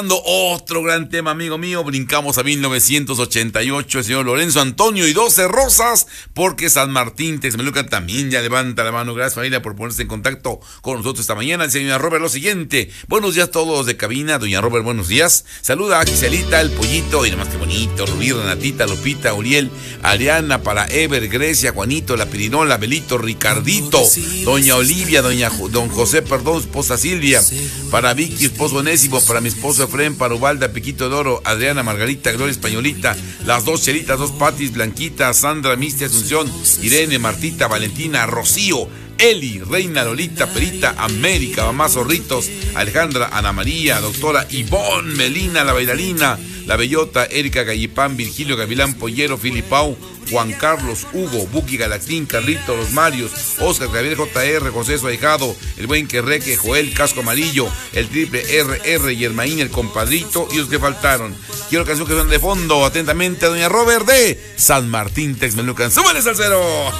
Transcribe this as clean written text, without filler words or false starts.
Otro gran tema, amigo mío. Brincamos a 1988. El señor Lorenzo Antonio y 12 Rosas, porque San Martín Texmelucan también ya levanta la mano. Gracias, familia, por ponerse en contacto con nosotros esta mañana. El señor Robert, lo siguiente: buenos días a todos de cabina. Doña Robert, buenos días. Saluda a Giselita, el pollito, y nomás que bonito, Rubí, Renatita, Lupita, Uriel, Ariana, para Ever, Grecia, Juanito, la Pirinola, Belito, Ricardito, doña Olivia, don José, perdón, esposa Silvia, para Vicky, esposo Onésimo, para mi esposo Efren, para Ubalda, Piquito de Oro, Adriana, Margarita, Gloria Españolita, las dos Chelitas, dos Patis, Blanquita, Sandra, Mistia, Asunción, Irene, Martita, Valentina, Rocío, Eli, Reina, Lolita, Perita, América, Mamá Zorritos, Alejandra, Ana María, doctora Ivonne, Melina, la bailarina, la bellota, Erika Gallipán, Virgilio Gavilán, Pollero, Filipao, Juan Carlos, Hugo, Buki Galactín, Carlito, Los Marios, Oscar, Javier JR, José Su Ahijado, el buen Querreque, Joel, Casco Amarillo, el triple RR, Yermaín, el compadrito y los que faltaron. Quiero canción que suene de fondo, atentamente, a doña Robert de San Martín Texmelucan. ¡Súbale, salsero!